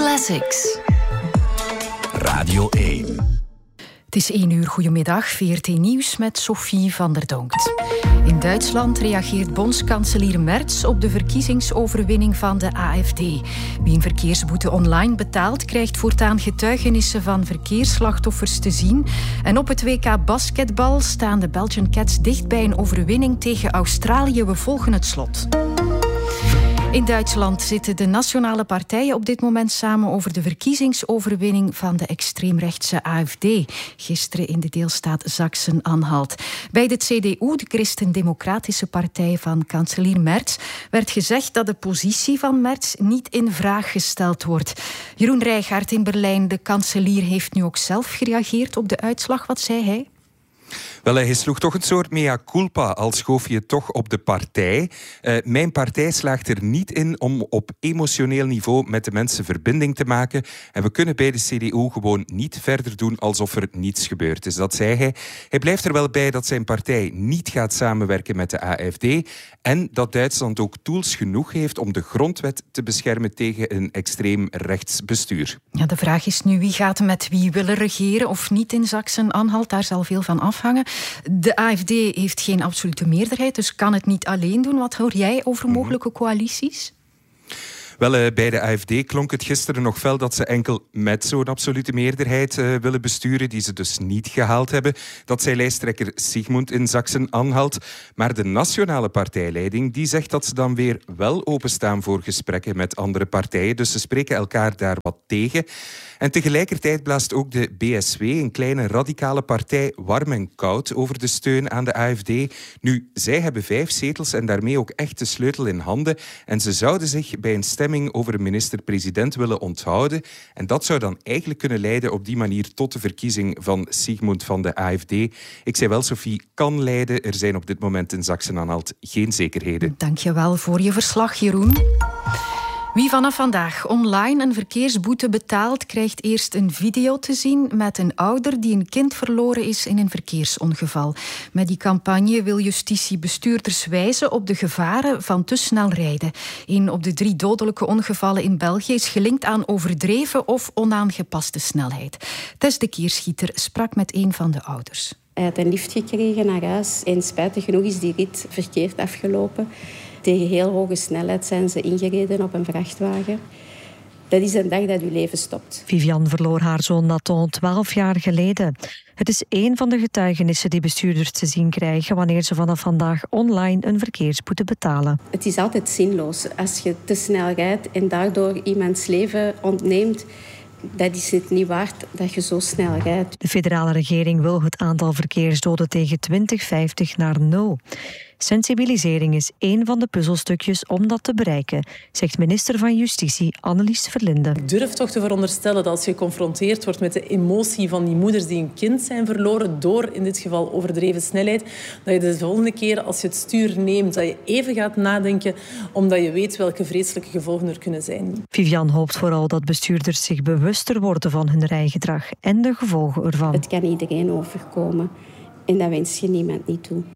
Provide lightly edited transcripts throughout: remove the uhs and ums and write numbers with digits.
Classics. Radio 1. Het is 1 uur, goedemiddag, VRT Nieuws met Sophie van der Donkt. In Duitsland reageert bondskanselier Merz op de verkiezingsoverwinning van de AfD. Wie een verkeersboete online betaalt, krijgt voortaan getuigenissen van verkeersslachtoffers te zien. En op het WK basketbal staan de Belgian Cats dicht bij een overwinning tegen Australië. We volgen het slot. In Duitsland zitten de nationale partijen op dit moment samen over de verkiezingsoverwinning van de extreemrechtse AfD. Gisteren in de deelstaat Sachsen-Anhalt. Bij de CDU, de Christen-Democratische Partij van kanselier Merz, werd gezegd dat de positie van Merz niet in vraag gesteld wordt. Jeroen Rijgaard in Berlijn, de kanselier, heeft nu ook zelf gereageerd op de uitslag. Wat zei hij? Wel, hij sloeg toch een soort mea culpa, al schoof je toch op de partij. Mijn partij slaagt er niet in om op emotioneel niveau met de mensen verbinding te maken. En we kunnen bij de CDU gewoon niet verder doen alsof er niets gebeurd is. Dat zei hij. Hij blijft er wel bij dat zijn partij niet gaat samenwerken met de AfD. En dat Duitsland ook tools genoeg heeft om de grondwet te beschermen tegen een extreem rechtsbestuur. Ja, de vraag is nu wie gaat met wie willen regeren of niet in Sachsen-Anhalt. Daar zal veel van afhangen. De AfD heeft geen absolute meerderheid, dus kan het niet alleen doen. Wat hoor jij over mogelijke coalities? Wel, bij de AfD klonk het gisteren nog fel dat ze enkel met zo'n absolute meerderheid willen besturen, die ze dus niet gehaald hebben. Dat zei lijsttrekker Sigmund in Sachsen-Anhalt. Maar de nationale partijleiding die zegt dat ze dan weer wel openstaan voor gesprekken met andere partijen. Dus ze spreken elkaar daar wat tegen. En tegelijkertijd blaast ook de BSW, een kleine radicale partij, warm en koud over de steun aan de AfD. Nu, zij hebben 5 zetels en daarmee ook echt de sleutel in handen. En ze zouden zich bij een stemming over een minister-president willen onthouden. En dat zou dan eigenlijk kunnen leiden op die manier tot de verkiezing van Sigmund van de AfD. Ik zei wel, Sophie, kan leiden. Er zijn op dit moment in Sachsen-Anhalt geen zekerheden. Dank je wel voor je verslag, Jeroen. Wie vanaf vandaag online een verkeersboete betaalt, krijgt eerst een video te zien met een ouder die een kind verloren is in een verkeersongeval. Met die campagne wil justitie bestuurders wijzen op de gevaren van te snel rijden. 1 op de 3 dodelijke ongevallen in België is gelinkt aan overdreven of onaangepaste snelheid. Tess de Keerschieter sprak met een van de ouders. Hij had een lift gekregen naar huis en spijtig genoeg is die rit verkeerd afgelopen. Tegen heel hoge snelheid zijn ze ingereden op een vrachtwagen. Dat is een dag dat uw leven stopt. Vivian verloor haar zoon Nathan 12 jaar geleden. Het is 1 van de getuigenissen die bestuurders te zien krijgen wanneer ze vanaf vandaag online een verkeersboete betalen. Het is altijd zinloos als je te snel rijdt en daardoor iemands leven ontneemt. Dat is het niet waard dat je zo snel rijdt. De federale regering wil het aantal verkeersdoden tegen 2050 naar 0. Sensibilisering is 1 van de puzzelstukjes om dat te bereiken, zegt minister van Justitie Annelies Verlinde. Ik durf toch te veronderstellen dat als je geconfronteerd wordt met de emotie van die moeders die een kind zijn verloren door in dit geval overdreven snelheid, dat je de volgende keer als je het stuur neemt, dat je even gaat nadenken omdat je weet welke vreselijke gevolgen er kunnen zijn. Vivian hoopt vooral dat bestuurders zich bewuster worden van hun rijgedrag en de gevolgen ervan. Het kan iedereen overkomen en dat wens je niemand niet toe.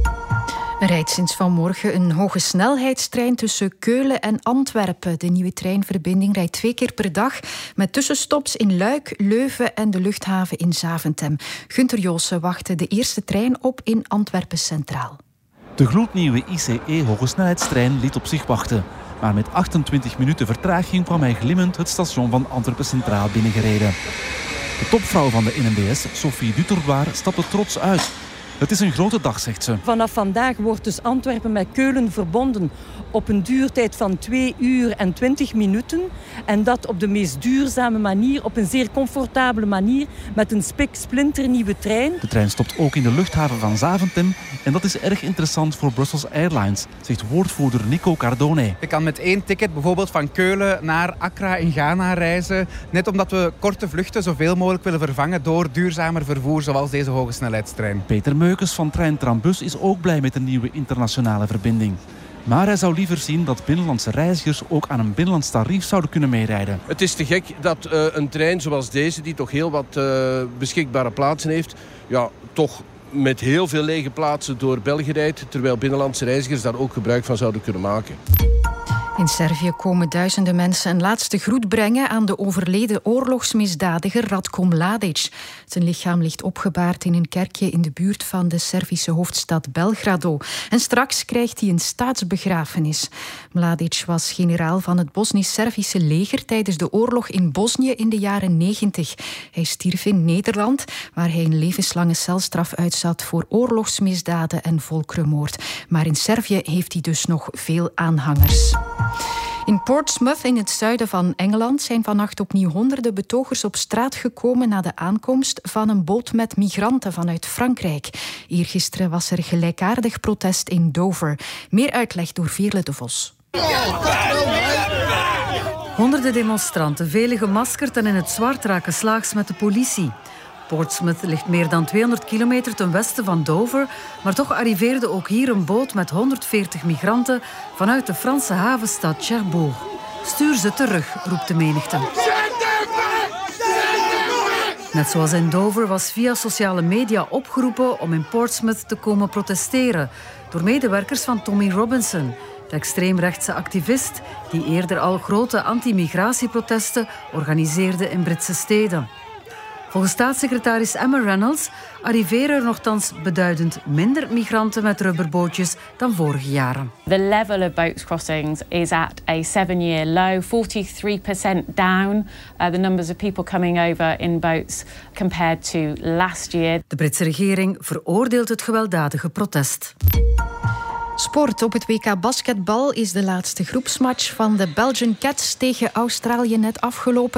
Er rijdt sinds vanmorgen een hoge snelheidstrein tussen Keulen en Antwerpen. De nieuwe treinverbinding rijdt 2 keer per dag met tussenstops in Luik, Leuven en de luchthaven in Zaventem. Gunther Joossen wachtte de eerste trein op in Antwerpen Centraal. De gloednieuwe ICE hogesnelheidstrein liet op zich wachten. Maar met 28 minuten vertraging kwam hij glimmend het station van Antwerpen Centraal binnengereden. De topvrouw van de NMBS, Sophie Dutourdoir, stapte trots uit. Het is een grote dag, zegt ze. Vanaf vandaag wordt dus Antwerpen met Keulen verbonden op een duurtijd van 2 uur en 20 minuten. En dat op de meest duurzame manier, op een zeer comfortabele manier, met een spiksplinternieuwe trein. De trein stopt ook in de luchthaven van Zaventem. En dat is erg interessant voor Brussels Airlines, zegt woordvoerder Nico Cardone. Je kan met 1 ticket bijvoorbeeld van Keulen naar Accra in Ghana reizen. Net omdat we korte vluchten zoveel mogelijk willen vervangen door duurzamer vervoer, zoals deze hogesnelheidstrein. Peter Meukes van Trein Trambus is ook blij met de nieuwe internationale verbinding. Maar hij zou liever zien dat binnenlandse reizigers ook aan een binnenlands tarief zouden kunnen meerijden. Het is te gek dat een trein zoals deze, die toch heel wat beschikbare plaatsen heeft, toch met heel veel lege plaatsen door België rijdt, terwijl binnenlandse reizigers daar ook gebruik van zouden kunnen maken. In Servië komen duizenden mensen een laatste groet brengen aan de overleden oorlogsmisdadiger Ratko Mladic. Zijn lichaam ligt opgebaard in een kerkje in de buurt van de Servische hoofdstad Belgrado. En straks krijgt hij een staatsbegrafenis. Mladic was generaal van het Bosnisch-Servische leger tijdens de oorlog in Bosnië in de jaren 90. Hij stierf in Nederland, waar hij een levenslange celstraf uitzat voor oorlogsmisdaden en volkerenmoord. Maar in Servië heeft hij dus nog veel aanhangers. In Portsmouth in het zuiden van Engeland zijn vannacht opnieuw honderden betogers op straat gekomen na de aankomst van een boot met migranten vanuit Frankrijk. Eergisteren was er gelijkaardig protest in Dover. Meer uitleg door Veerle de Vos. Honderden demonstranten, velen gemaskerd en in het zwart raken slaags met de politie. Portsmouth ligt meer dan 200 kilometer ten westen van Dover, maar toch arriveerde ook hier een boot met 140 migranten vanuit de Franse havenstad Cherbourg. Stuur ze terug, roept de menigte. Net zoals in Dover was via sociale media opgeroepen om in Portsmouth te komen protesteren door medewerkers van Tommy Robinson, de extreemrechtse activist die eerder al grote anti-migratieprotesten organiseerde in Britse steden. Volgens staatssecretaris Emma Reynolds arriveren er nochtans beduidend minder migranten met rubberbootjes dan vorige jaren. The level of boats crossings is at a 7-year low, 43% down. The numbers of people coming over in boats compared to last year. De Britse regering veroordeelt het gewelddadige protest. Sport. Op het WK basketbal is de laatste groepsmatch van de Belgian Cats tegen Australië net afgelopen.